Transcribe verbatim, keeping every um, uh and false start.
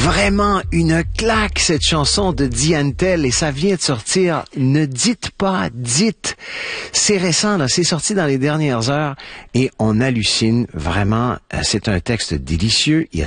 Vraiment une claque, cette chanson de Diane Tell, et ça vient de sortir. Ne dites pas, dites. C'est récent, là, c'est sorti dans les dernières heures et on hallucine vraiment. C'est un texte délicieux. Il